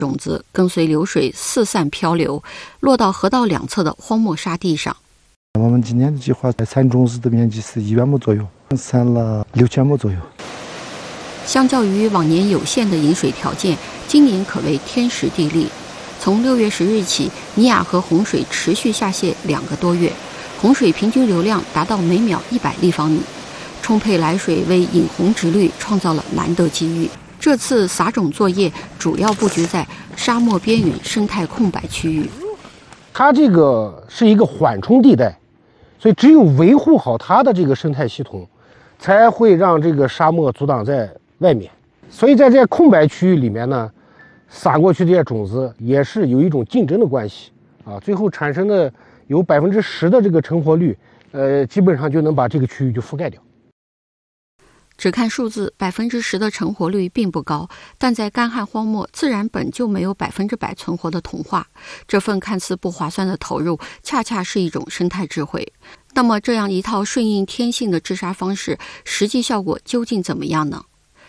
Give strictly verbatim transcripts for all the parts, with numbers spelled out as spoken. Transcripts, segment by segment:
种子跟随流水四散漂流，落到河道两侧的荒漠沙地上。 我们今年的计划散种子的面积是一万亩左右，散了六千亩左右。 相较于往年有限的饮水条件，今年可谓天时地利。从六月十日起，尼亚河洪水持续下泄两个多月，洪水平均流量达到每秒一百立方米，充沛来水为引洪直绿创造了难得机遇。这次撒种作业主要布局在沙漠边缘生态空白区域。 它这个是一个缓冲地带，所以只有维护好它的这个生态系统，才会让这个沙漠阻挡在外面。所以在这空白区域里面呢，撒过去这些种子也是有一种竞争的关系啊，最后产生的有百分之十的这个成活率，呃，基本上就能把这个区域就覆盖掉。 只看数字，百分之十的成活率并不高，但在干旱荒漠，自然本就没有百分之百存活的童话。这份看似不划算的投入，恰恰是一种生态智慧。那么，这样一套顺应天性的治沙方式，实际效果究竟怎么样呢？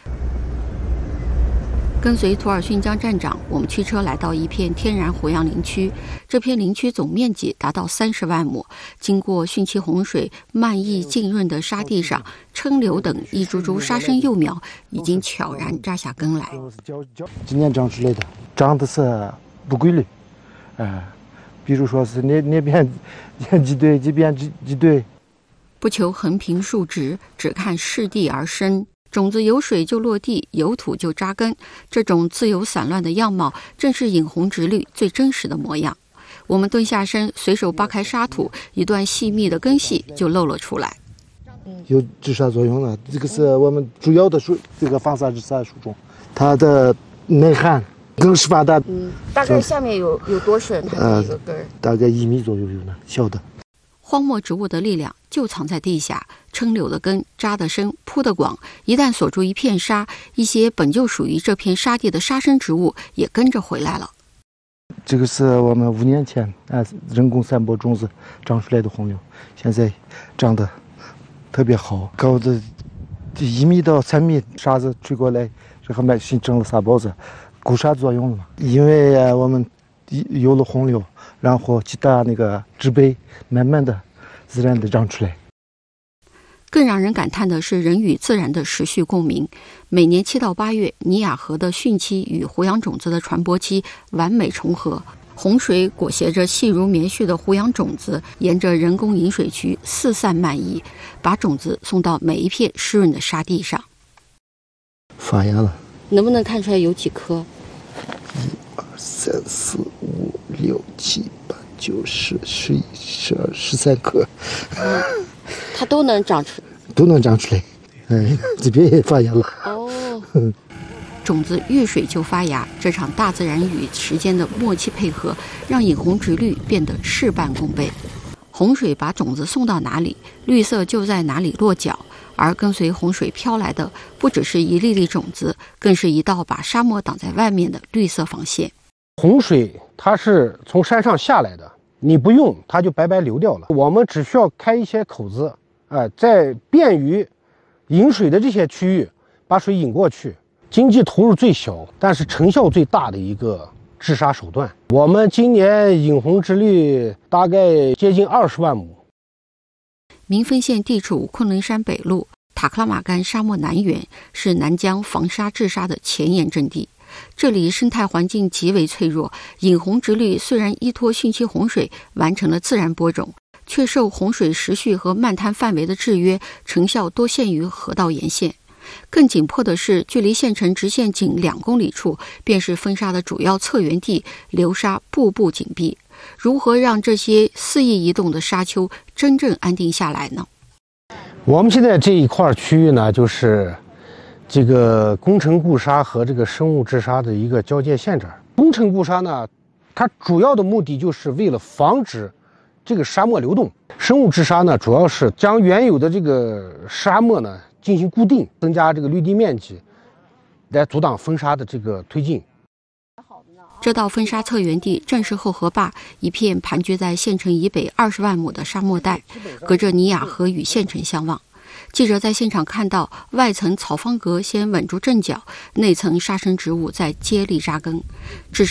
跟随图尔逊江站长，我们驱车来到一片天然胡杨林区。这片林区总面积达到三十万亩，经过汛期洪水漫溢浸润的沙地上，鸺柳等一株株沙生幼苗已经悄然扎下根来。 今年长出来的，长的是不规律，呃，比如说是那那边几对，这边几几对。 不求横平竖直，只看适地而生。种子有水就落地，有土就扎根，这种自由散乱的样貌，正是引洪直绿最真实的模样。我们蹲下身，随手扒开沙土，一段细密的根系就露了出来。 有治沙作用了，这个是我们主要的树，这个防沙治沙树种，它的内涵更是发达。 嗯，大概下面有有多深？它的一个根儿、呃， 大概一米左右有呢，小的。 荒漠植物的力量就藏在地下，抻柳的根扎得深，铺得广。一旦锁住一片沙，一些本就属于这片沙地的沙生植物也跟着回来了。 这个是我们五年前啊人工散播种子长出来的红柳，现在长得特别好，高的一米到三米，沙子吹过来，这后面形成了沙包子，固沙作用了嘛。因为啊我们有了红柳，然后其他那个植被慢慢的自然的长出来。 更让人感叹的是人与自然的持续共鸣。每年七到八月，尼亚河的汛期与胡杨种子的传播期完美重合，洪水裹挟着细如棉絮的胡杨种子，沿着人工引水渠四散漫溢，把种子送到每一片湿润的沙地上。 发芽了， 能不能看出来有几颗？ 一二三四五六七八九十十一十二十三颗， 嗯，它都能长出， 都能长出来。哎，这边也发芽了。 哦，种子遇水就发芽，这场大自然与时间的默契配合，让引洪直绿变得事半功倍。洪水把种子送到哪里，绿色就在哪里落脚。而跟随洪水飘来的，不只是一粒粒种子，更是一道把沙漠挡在外面的绿色防线。 洪水它是从山上下来的，你不用它就白白流掉了。我们只需要开一些口子，呃，在便于引水的这些区域把水引过去，经济投入最小，但是成效最大的一个治沙手段。我们今年引洪直绿大概接近二十万亩。 民丰县地处昆仑山北麓，塔克拉玛干沙漠南缘，是南疆防沙治沙的前沿阵地。这里生态环境极为脆弱，引洪直绿虽然依托汛期洪水完成了自然播种，却受洪水时序和漫滩范围的制约，成效多限于河道沿线。更紧迫的是，距离县城直线仅两公里处，便是风沙的主要策源地，流沙步步紧逼。如何让这些肆意移动的沙丘真正安定下来呢？ 我们现在这一块区域呢，就是这个工程固沙和这个生物治沙的一个交界线这儿。工程固沙呢，它主要的目的就是为了防止这个沙漠流动；生物治沙呢，主要是将原有的这个沙漠呢进行固定，增加这个绿地面积，来阻挡风沙的这个推进。 这道风沙策源地正是后河坝，一片盘踞在县城以北二十万亩的沙漠带，隔着尼亚河与县城相望。 记者在现场看到，外层草方格先稳住阵脚，内层沙生植物在接力扎根。只是